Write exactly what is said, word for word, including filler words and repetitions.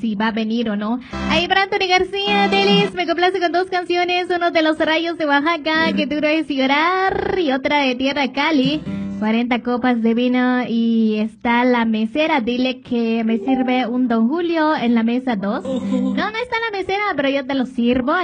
si va a venir o no. Ahí para Anthony García, Delis, me complace con dos canciones, uno de Los Rayos de Oaxaca, Que duro es llorar, y otra de Tierra Cali. cuarenta copas de vino y está la mesera, dile que me sirve un Don Julio en la mesa dos. No, no está la mesera, pero yo te lo sirvo.